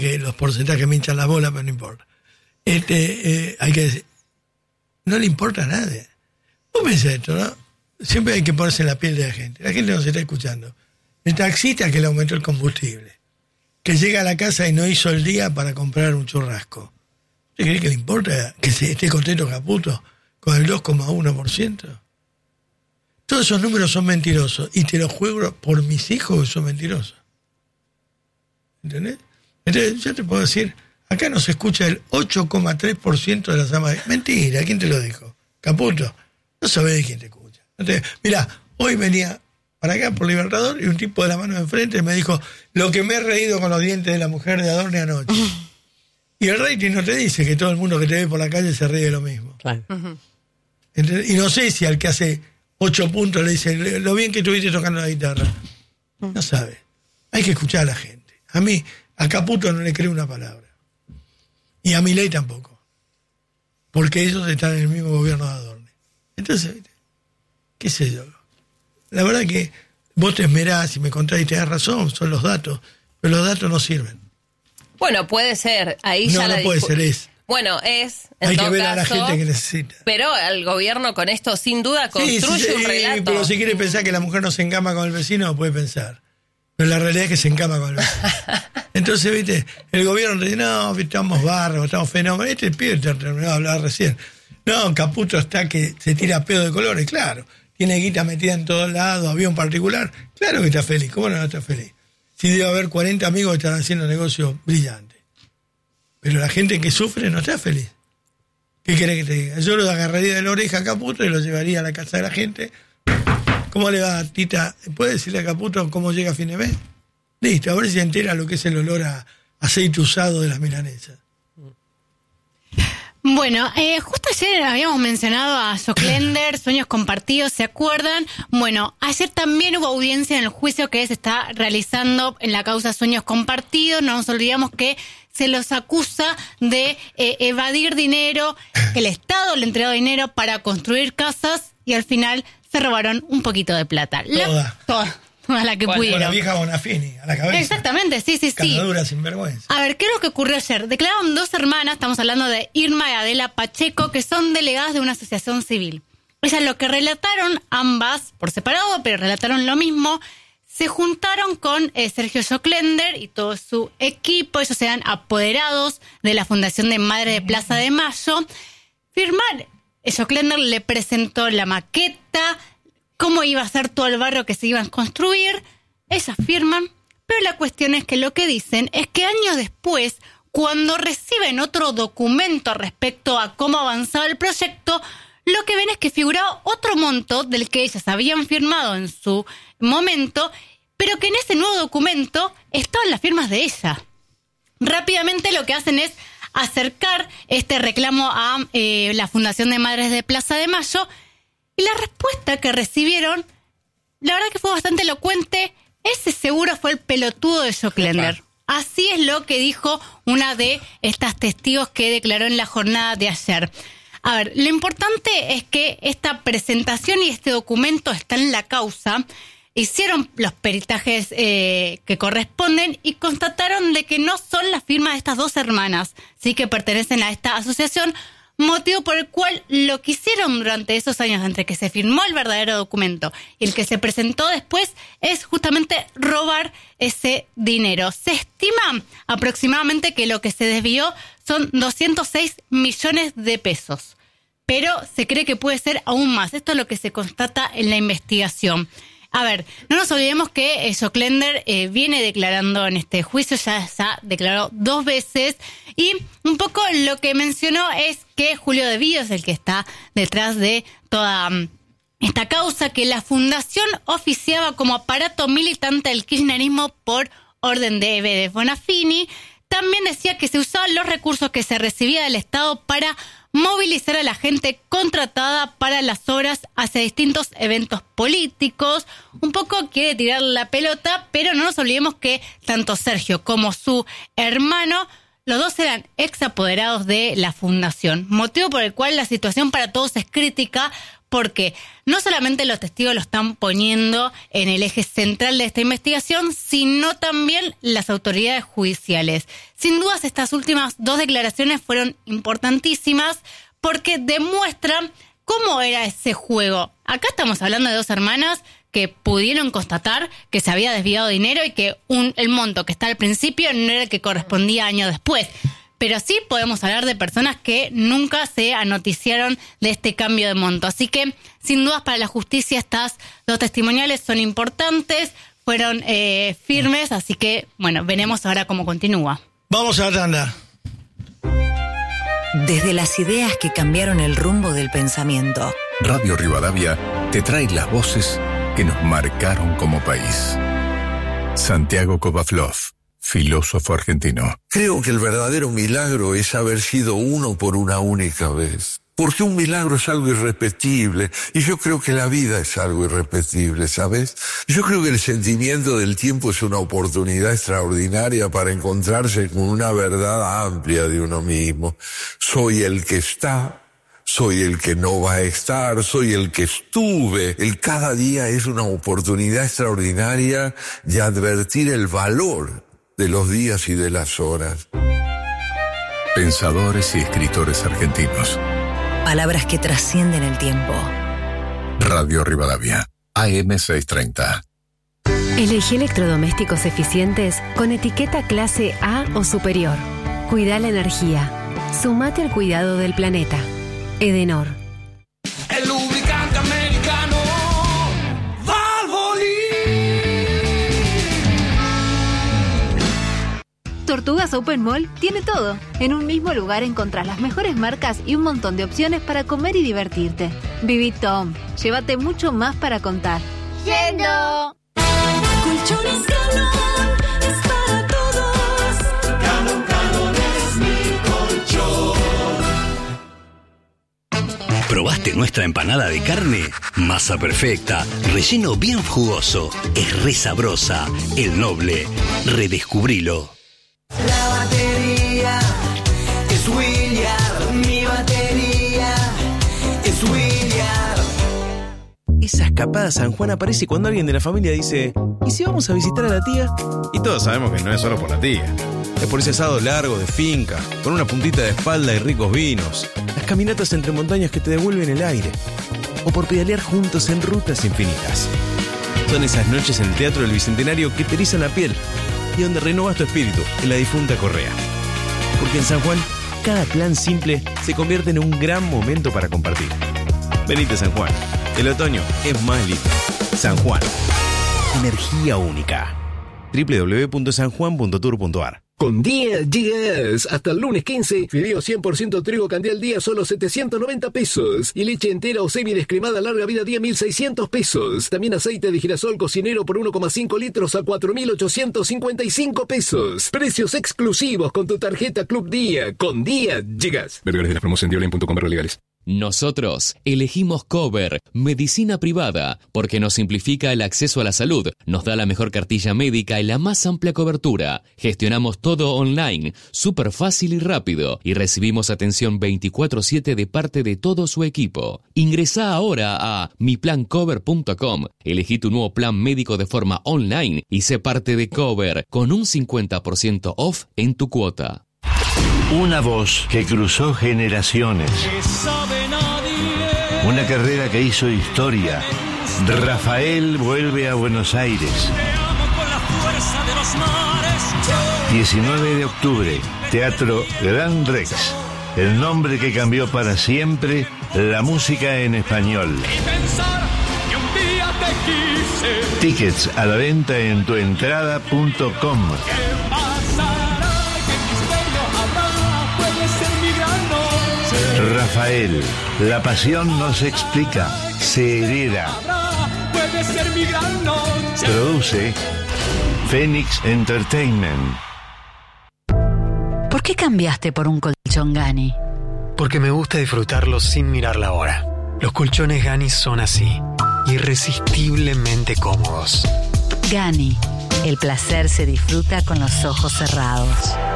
que los porcentajes me hinchan la bola, pero no importa. Hay que decir, no le importa a nadie. Vos pensás esto, ¿no? Siempre hay que ponerse en la piel de la gente. La gente no se está escuchando. El taxista que le aumentó el combustible, que llega a la casa y no hizo el día para comprar un churrasco. ¿Usted cree que le importa que se esté contento Caputo con el 2,1%? Todos esos números son mentirosos. Y te los juego por mis hijos que son mentirosos. ¿Entendés? Entonces yo te puedo decir, acá no se escucha el 8,3% de las amas. Mentira, ¿quién te lo dijo? Caputo, no sabés de quién te escucha. Entonces, mirá, hoy venía para acá por Libertador y un tipo de la mano de enfrente me dijo, lo que me he reído con los dientes de la mujer de Adorni anoche. Y el rating no te dice que todo el mundo que te ve por la calle se ríe de lo mismo. Claro. Y no sé si al que hace 8 puntos le dice, lo bien que estuviste tocando la guitarra. No sabe. Hay que escuchar a la gente. A Caputo no le creo una palabra. Y a Milei tampoco. Porque ellos están en el mismo gobierno de Adorni. Entonces, qué sé yo. La verdad que vos te esmerás y me contás y te das razón, son los datos. Pero los datos no sirven. Bueno, puede ser. Ahí ya no puede ser, es. Bueno, es. Hay que ver a la gente que necesita. Pero el gobierno con esto, sin duda, construye un relato. Pero si quiere pensar que la mujer no se encama con el vecino, puede pensar. Pero la realidad es que se encama con el vecino. Entonces, viste, el gobierno dice, no, estamos bárbaros, estamos fenómenos. Este pibe terminó de hablar recién. No, Caputo está que se tira pedo de colores, claro. Tiene guita metida en todos lados, avión particular. Claro que está feliz, ¿cómo no está feliz? Si debe haber 40 amigos que están haciendo negocios brillantes. Pero la gente que sufre no está feliz. ¿Qué querés que te diga? Yo lo agarraría de la oreja a Caputo y lo llevaría a la casa de la gente. ¿Cómo le va, Tita? ¿Puede decirle a Caputo cómo llega a fin de mes? Listo, a ver si se entera lo que es el olor a aceite usado de las milanesas. Bueno, justo ayer habíamos mencionado a Soclender, Sueños Compartidos, ¿se acuerdan? Bueno, ayer también hubo audiencia en el juicio que se está realizando en la causa Sueños Compartidos. No nos olvidamos que se los acusa de evadir dinero, que el Estado le entregó dinero para construir casas y al final se robaron un poquito de plata. Toda la que pudieron. Con la vieja Bonafini a la cabeza. Exactamente, sí. Catadura sin vergüenza. A ver, ¿qué es lo que ocurrió ayer? Declararon 2 hermanas, estamos hablando de Irma y Adela Pacheco, que son delegadas de una asociación civil. Ellas lo que relataron, ambas por separado, pero relataron lo mismo, se juntaron con Sergio Soclender y todo su equipo. Ellos eran apoderados de la Fundación de Madre de Plaza de Mayo. Soclender le presentó la maqueta, cómo iba a ser todo el barrio que se iba a construir. Ellas firman, pero la cuestión es que lo que dicen es que años después, cuando reciben otro documento respecto a cómo avanzaba el proyecto, lo que ven es que figuraba otro monto del que ellas habían firmado en su momento, pero que en ese nuevo documento estaban las firmas de ella. Rápidamente lo que hacen es acercar este reclamo a la Fundación de Madres de Plaza de Mayo. Y la respuesta que recibieron, la verdad que fue bastante elocuente. Ese seguro fue el pelotudo de Soclender. Así es lo que dijo una de estas testigos que declaró en la jornada de ayer. A ver, lo importante es que esta presentación y este documento están en la causa. Hicieron los peritajes que corresponden y constataron de que no son las firmas de estas 2 hermanas, sí, que pertenecen a esta asociación, motivo por el cual lo que hicieron durante esos años entre que se firmó el verdadero documento y el que se presentó después es justamente robar ese dinero. Se estima aproximadamente que lo que se desvió son 206 millones de pesos, pero se cree que puede ser aún más. Esto es lo que se constata en la investigación. A ver, no nos olvidemos que Soclender viene declarando en este juicio, ya declaró 2 veces, y un poco lo que mencionó es que Julio De Vido es el que está detrás de toda esta causa, que la fundación oficiaba como aparato militante del kirchnerismo por orden de Bonafini. También decía que se usaban los recursos que se recibía del Estado para movilizar a la gente contratada para las obras hacia distintos eventos políticos. Un poco quiere tirar la pelota, pero no nos olvidemos que tanto Sergio como su hermano, los 2 eran ex apoderados de la fundación, motivo por el cual la situación para todos es crítica, porque no solamente los testigos lo están poniendo en el eje central de esta investigación, sino también las autoridades judiciales. Sin dudas, estas últimas 2 declaraciones fueron importantísimas porque demuestran cómo era ese juego. Acá estamos hablando de 2 hermanas que pudieron constatar que se había desviado dinero y que el monto que está al principio no era el que correspondía años después. Pero sí podemos hablar de personas que nunca se anoticiaron de este cambio de monto. Así que, sin dudas, para la justicia estas 2 testimoniales son importantes, fueron firmes, así que, bueno, veremos ahora cómo continúa. Vamos a la tanda. Desde las ideas que cambiaron el rumbo del pensamiento. Radio Rivadavia te trae las voces que nos marcaron como país. Santiago Kovaflov, filósofo argentino. Creo que el verdadero milagro es haber sido uno por una única vez. Porque un milagro es algo irrepetible. Y yo creo que la vida es algo irrepetible, ¿sabes? Yo creo que el sentimiento del tiempo es una oportunidad extraordinaria para encontrarse con una verdad amplia de uno mismo. Soy el que está. Soy el que no va a estar, soy el que estuve. El cada día es una oportunidad extraordinaria de advertir el valor de los días y de las horas. Pensadores y escritores argentinos. Palabras que trascienden el tiempo. Radio Rivadavia, AM 630. Elegí electrodomésticos eficientes con etiqueta clase A o superior. Cuida la energía. Sumate al cuidado del planeta. Edenor. El lubricante americano Valvoline. Tortugas Open Mall tiene todo. En un mismo lugar encontrás las mejores marcas y un montón de opciones para comer y divertirte. Viví Tom. Llévate mucho más para contar. ¡Yendo! Colchones Galón es para todos. Galón es mi colchón. ¿Probaste nuestra empanada de carne? Masa perfecta, relleno bien jugoso, es re sabrosa. El Noble, redescubrilo. La batería es Williard, mi batería es Williard. Esa escapada a San Juan aparece cuando alguien de la familia dice: ¿y si vamos a visitar a la tía? Y todos sabemos que no es solo por la tía. Es por ese asado largo de finca, con una puntita de espalda y ricos vinos. Las caminatas entre montañas que te devuelven el aire. O por pedalear juntos en rutas infinitas. Son esas noches en el Teatro del Bicentenario que te erizan la piel y donde renovas tu espíritu en la difunta Correa. Porque en San Juan, cada plan simple se convierte en un gran momento para compartir. Venite a San Juan. El otoño es más lindo. San Juan. Energía única. www.sanjuan.tour.ar. Con Día Gigas, hasta el lunes 15, fideo 100% trigo Candial Día solo 790 pesos. Y leche entera o semi-descremada larga vida día 1.600 pesos. También aceite de girasol cocinero por 1,5 litros a 4.855 pesos. Precios exclusivos con tu tarjeta Club Día. Con Día Gigas. Vergara de la promoción dioline.com legales. Nosotros elegimos Cover, medicina privada, porque nos simplifica el acceso a la salud, nos da la mejor cartilla médica y la más amplia cobertura. Gestionamos todo online, súper fácil y rápido, y recibimos atención 24/7 de parte de todo su equipo. Ingresá ahora a miplancover.com, elegí tu nuevo plan médico de forma online y sé parte de Cover, con un 50% off en tu cuota. Una voz que cruzó generaciones. Una carrera que hizo historia. Rafael vuelve a Buenos Aires. 19 de octubre, Teatro Gran Rex. El nombre que cambió para siempre la música en español. Tickets a la venta en tuentrada.com. Rafael, la pasión no se explica, se hereda. Produce Phoenix Entertainment. ¿Por qué cambiaste por un colchón Gani? Porque me gusta disfrutarlos sin mirar la hora. Los colchones Gani son así, irresistiblemente cómodos. Gani, el placer se disfruta con los ojos cerrados.